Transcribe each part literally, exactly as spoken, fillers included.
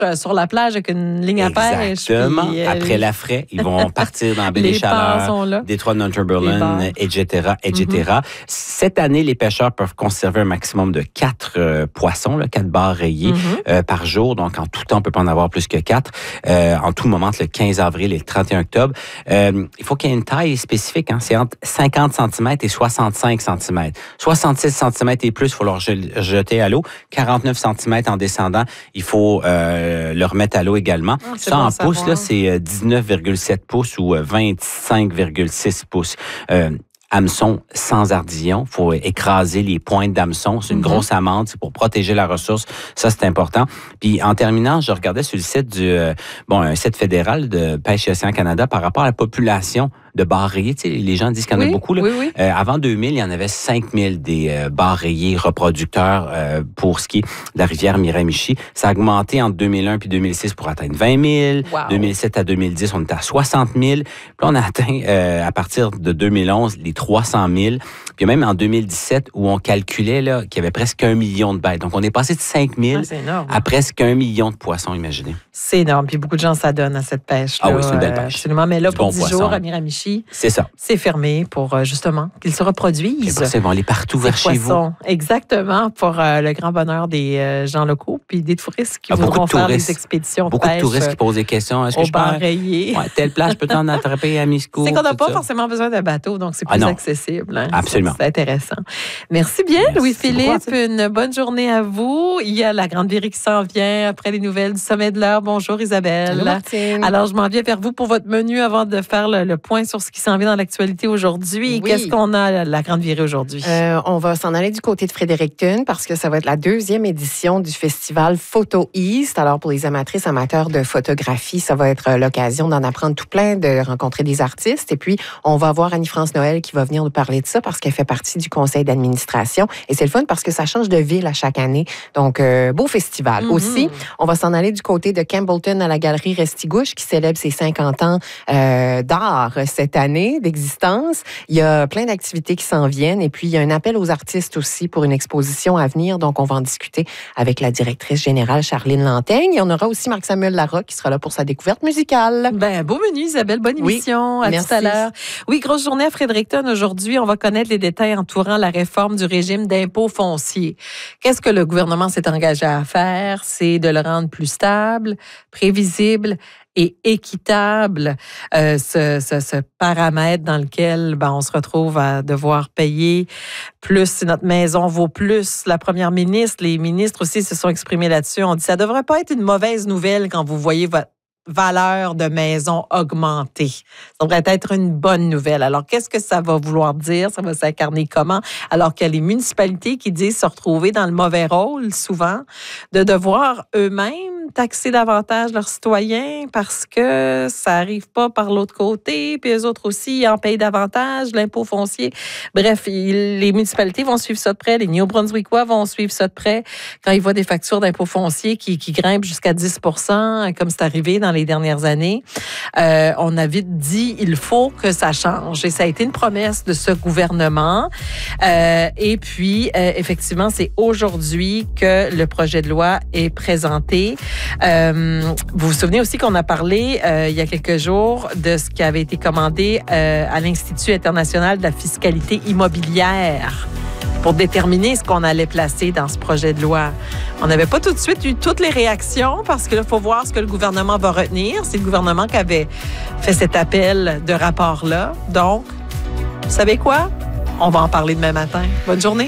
euh, sur la plage avec une ligne à pêche. Exactement. Puis, euh, Après la fraie, ils vont partir dans la baie des Chaleurs, Détroit de Northumberland, et cetera, et cetera. Mm-hmm. Cette année, les pêcheurs peuvent conserver un maximum de quatre euh, poissons, là, quatre barres rayées mm-hmm. euh, par jour. Donc, en tout temps, on peut pas en avoir plus que quatre. Euh, en tout moment, entre le quinze avril et le trente et un octobre. Euh, il faut qu'il y ait une taille spécifique. Hein. C'est entre cinquante centimètres et soixante-cinq centimètres. soixante-six centimètres et plus, il faut leur jeter à l'eau. quarante-neuf centimètres en descendant, il faut euh, le remettre à l'eau également. Ah, ça, bon en pouces, là, c'est dix-neuf virgule sept pouces ou vingt-cinq virgule six pouces. Euh, hameçon sans ardillon. Il faut écraser les pointes d'hameçon. C'est une mm-hmm. grosse amende. C'est pour protéger la ressource. Ça, c'est important. Puis, en terminant, je regardais sur le site du, euh, bon, un site fédéral de Pêche et Océan Canada par rapport à la population de barres rayées. Tu sais, les gens disent qu'il y en oui, a beaucoup. Là. Oui, oui. Euh, avant deux mille, il y en avait cinq mille des euh, barres rayées reproducteurs euh, pour ce qui est de la rivière Miramichi. Ça a augmenté entre deux mille un puis deux mille six pour atteindre vingt mille. Wow. deux mille sept à deux mille dix, on était à soixante mille. Puis on a atteint, euh, à partir de deux mille onze, les trois cent mille. Puis même en deux mille dix-sept, où on calculait là, qu'il y avait presque un million de bêtes. Donc, on est passé de cinq mille ah, à presque un million de poissons, imaginez. C'est énorme. Puis beaucoup de gens s'adonnent à cette pêche-là. Ah oui, c'est une belle pêche. Absolument. Mais là, du pour bon dix poisson. jours à Miramichi, c'est ça. C'est fermé pour, justement, qu'ils se reproduisent. C'est bon, aller partout vers chez vous. Exactement, pour euh, le grand bonheur des euh, gens locaux, puis des touristes qui ah, voudront faire des expéditions de beaucoup pêche. Beaucoup de touristes qui posent des questions. Est-ce que je peux... Ouais, telle plage, peut en attraper à Miscou? C'est qu'on n'a pas ça. forcément besoin d'un bateau, donc c'est plus ah, accessible. Hein? Absolument. C'est intéressant. Merci bien, Merci Louis-Philippe. Une bonne journée à vous. Il y a la Grande Virée qui s'en vient après les nouvelles du Sommet de l'Heure. Bonjour Isabelle. Bonjour Martine. Alors, je m'en viens vers vous pour votre menu avant de faire le, le point sur ce qui s'en vient dans l'actualité aujourd'hui. Oui. Qu'est-ce qu'on a à la Grande Virée aujourd'hui? Euh, on va s'en aller du côté de Fredericton parce que ça va être la deuxième édition du festival Photo East. Alors, pour les amatrices, amateurs de photographie, ça va être l'occasion d'en apprendre tout plein, de rencontrer des artistes. Et puis, on va voir Annie-France Noël qui va venir nous parler de ça parce qu'elle fait partie du conseil d'administration. Et c'est le fun parce que ça change de ville à chaque année. Donc, euh, beau festival. Mm-hmm. Aussi, on va s'en aller du côté de Campbellton à la Galerie Restigouche qui célèbre ses cinquante ans euh, d'art cette année, d'existence. Il y a plein d'activités qui s'en viennent. Et puis, il y a un appel aux artistes aussi pour une exposition à venir. Donc, on va en discuter avec la directrice générale, Charline Lantaigne. Et on aura aussi Marc-Samuel Larocque qui sera là pour sa découverte musicale. Ben, beau menu, Isabelle. Bonne émission. Oui, à merci. Tout à l'heure. Oui, grosse journée à Fredericton. Aujourd'hui, on va connaître les détails entourant la réforme du régime d'impôt foncier. Qu'est-ce que le gouvernement s'est engagé à faire? C'est de le rendre plus stable, prévisible et équitable, euh, ce, ce, ce paramètre dans lequel ben, on se retrouve à devoir payer plus si notre maison vaut plus. La première ministre, les ministres aussi se sont exprimés là-dessus. On dit ça ne devrait pas être une mauvaise nouvelle quand vous voyez votre valeur de maison augmenter. Ça devrait être une bonne nouvelle. Alors, qu'est-ce que ça va vouloir dire? Ça va s'incarner comment? Alors qu'il y a les municipalités qui disent se retrouver dans le mauvais rôle, souvent, de devoir eux-mêmes taxer davantage leurs citoyens parce que ça n'arrive pas par l'autre côté, puis eux autres aussi en payent davantage, l'impôt foncier. Bref, il, les municipalités vont suivre ça de près, les Néo-Brunswickois vont suivre ça de près quand ils voient des factures d'impôt foncier qui, qui grimpent jusqu'à dix pour cent, comme c'est arrivé dans les dernières années. Euh, on a vite dit, il faut que ça change. Et ça a été une promesse de ce gouvernement. Euh, et puis, euh, effectivement, c'est aujourd'hui que le projet de loi est présenté. Euh, vous vous souvenez aussi qu'on a parlé euh, il y a quelques jours de ce qui avait été commandé euh, à l'Institut international de la fiscalité immobilière pour déterminer ce qu'on allait placer dans ce projet de loi. On n'avait pas tout de suite eu toutes les réactions parce qu'il faut voir ce que le gouvernement va retenir. C'est le gouvernement qui avait fait cet appel de rapport-là. Donc, vous savez quoi? On va en parler demain matin. Bonne journée.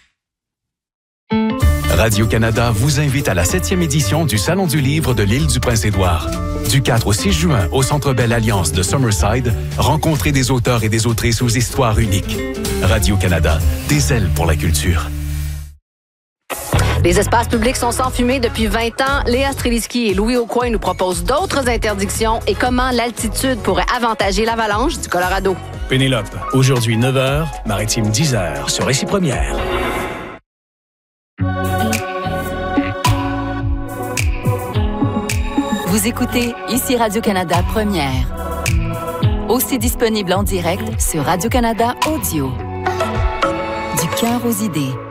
Radio-Canada vous invite à la septième édition du Salon du livre de l'île du Prince-Édouard. Du quatre au six juin, au Centre Bell Alliance de Summerside, rencontrez des auteurs et des autrices aux histoires uniques. Radio-Canada, des ailes pour la culture. Les espaces publics sont sans fumée depuis vingt ans. Léa Streliski et Louis Aucoin nous proposent d'autres interdictions et comment l'altitude pourrait avantager l'avalanche du Colorado. Pénélope, aujourd'hui neuf heures, Maritime dix heures, sur Récit Première. Vous écoutez ici Radio-Canada Première. Aussi disponible en direct sur Radio-Canada Audio. Du cœur aux idées.